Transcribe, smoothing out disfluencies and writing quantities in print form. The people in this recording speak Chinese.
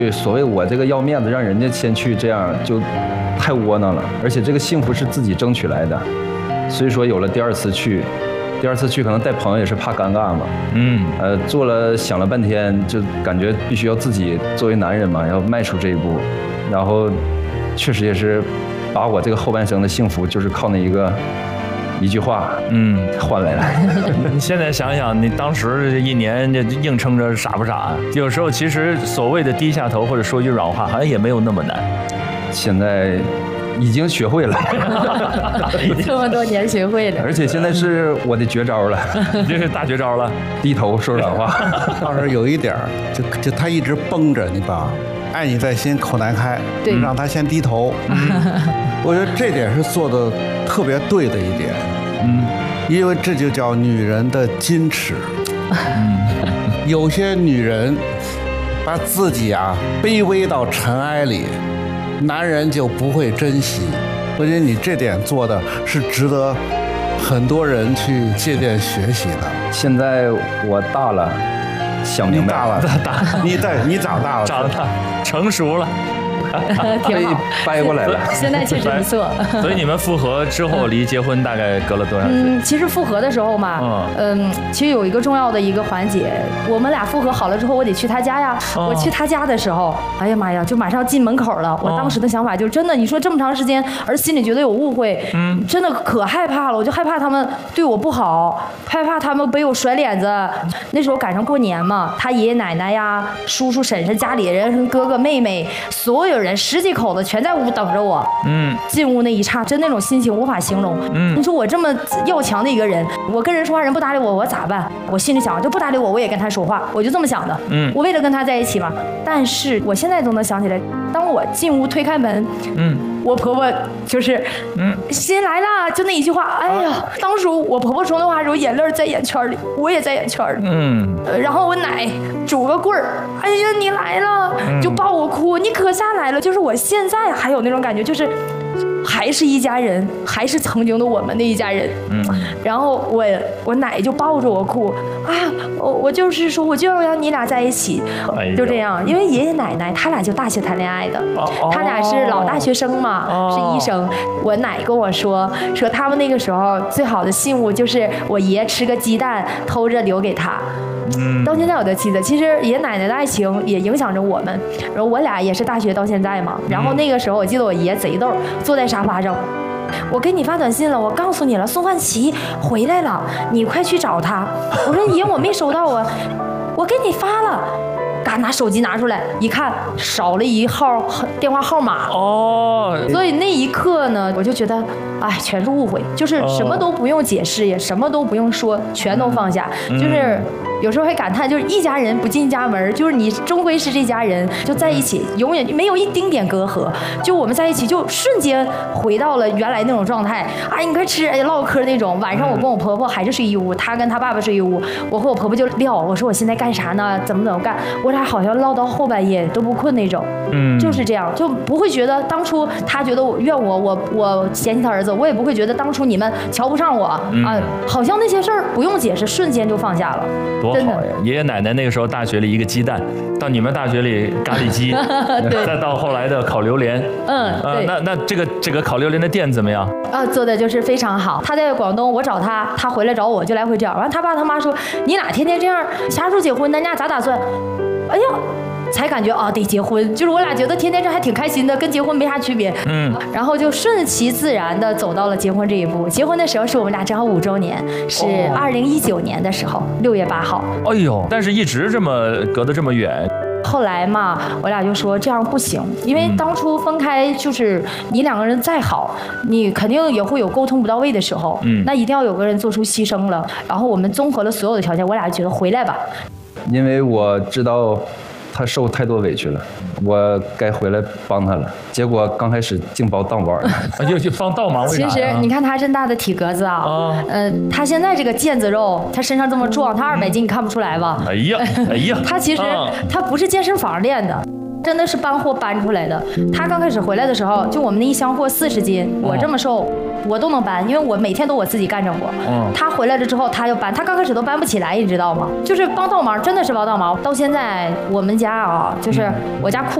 对，所谓我这个要面子，让人家先去，这样就太窝囊了。而且这个幸福是自己争取来的，所以说有了第二次去可能带朋友也是怕尴尬嘛。想了半天，就感觉必须要自己作为男人嘛，要迈出这一步。然后确实也是把我这个后半生的幸福，就是靠那一句话，换来了。 你现在想想，你当时一年就硬撑着傻不傻？有时候其实所谓的低下头或者说句软话，好像也没有那么难。 现在已经学会了， 这么多年学会了， 而且现在是我的绝招了， 这是大绝招了， 低头说软话。 倒是有一点，就他一直绷着，你把爱你在心口难开， 对， 让他先低头。我觉得这点是做的特别对的一点。因为这就叫女人的矜持。有些女人把自己卑微到尘埃里，男人就不会珍惜。我觉得你这点做的是值得很多人去借鉴学习的。 现在我大了，想明白了， 你长大了， 长大成熟了。 挺好， 掰过来了。 现在确实不错。 所以你们复合之后离结婚大概隔了多长时间？ 其实复合的时候嘛，其实有一个重要的一个环节，我们俩复合好了之后，我得去他家呀。我去他家的时候，哎呀妈呀，就马上进门口了。我当时的想法就是真的，你说这么长时间，而心里觉得有误会，真的可害怕了。我就害怕他们对我不好，害怕他们被我甩脸子。那时候赶上过年嘛，他爷爷奶奶呀、叔叔婶婶、家里人、哥哥妹妹，所有人10几口子全在屋等着我。进屋那一刹，真那种心情无法形容。你说我这么要强的一个人，我跟人说话人不搭理我，我咋办？我心里想，就不搭理我，我也跟他说话，我就这么想的。我为了跟他在一起嘛。但是我现在都能想起来，当我进屋推开门，我婆婆就是先来啦，就那一句话。哎呀，当时我婆婆说那话的时候，眼泪在眼圈里，我也在眼圈里。然后我奶拄个棍儿，哎呀你来了，就抱我哭，你可下来了。就是我现在还有那种感觉，就是还是一家人，还是曾经的我们的一家人。然后我奶就抱着我哭啊，我就是说我就要让你俩在一起。就这样，因为爷爷奶奶他俩就大学谈恋爱的，他俩是老大学生嘛，是医生。我奶跟我说他们那个时候最好的信物就是我爷吃个鸡蛋偷着留给他。到现在我都记得，其实爷爷奶奶的爱情也影响着我们。然后我俩也是大学到现在嘛。然后那个时候我记得我爷贼逗，坐在沙发上，我给你发短信了，我告诉你了，宋焕琦回来了，你快去找他。我说爷，我没收到啊，我给你发了。嘎，拿手机拿出来一看，少了一号电话号码。所以那一刻呢，我就觉得，哎，全是误会，就是什么都不用解释，也什么都不用说，全都放下。就是有时候会感叹，就是一家人不进家门，就是你终归是这家人，就在一起，永远没有一丁点隔阂。就我们在一起，就瞬间回到了原来那种状态。哎，你快吃，哎，唠嗑那种。晚上我跟我婆婆还是睡一屋，她跟她爸爸睡一屋，我和我婆婆就撂，我说我现在干啥呢？怎么干？我俩好像唠到后半夜都不困那种。就是这样，就不会觉得当初他觉得我怨我嫌弃他儿子，我也不会觉得当初你们瞧不上我啊，好像那些事儿不用解释，瞬间就放下了。 多好呀！爷爷奶奶那个时候大学里一个鸡蛋，到你们大学里咖喱鸡，再到后来的烤榴莲。那这个烤榴莲的店怎么样？ 做的就是非常好。他在广东，我找他，他回来找我，就来回这样。完，他爸他妈说你俩天天这样，啥时候结婚？咱家咋打算？哎呀。才感觉得结婚，就是我俩觉得天天这还挺开心的，跟结婚没啥区别。然后就顺其自然的走到了结婚这一步。结婚的时候是我们俩正好5周年，是2019年的时候，6月8号。 哎呦，但是一直这么隔得这么远。 后来嘛，我俩就说这样不行，因为当初分开就是你两个人再好，你肯定也会有沟通不到位的时候。那一定要有个人做出牺牲了。然后我们综合了所有的条件，我俩觉得回来吧。 因为我知道他受太多委屈了，我该回来帮他了。结果刚开始净帮倒忙， 就帮倒忙。 其实你看他这么大的体格子啊，他现在这个腱子肉，他身上这么壮，他200斤你看不出来吧？ 哎呀， 他其实他不是健身房练的。 真的是搬货搬出来的。他刚开始回来的时候，就我们那一箱货40斤，我这么瘦，我都能搬，因为我每天都我自己干着活。他回来了之后，他就搬，他刚开始都搬不起来，你知道吗？就是帮倒忙，真的是帮倒忙。到现在我们家啊，就是我家库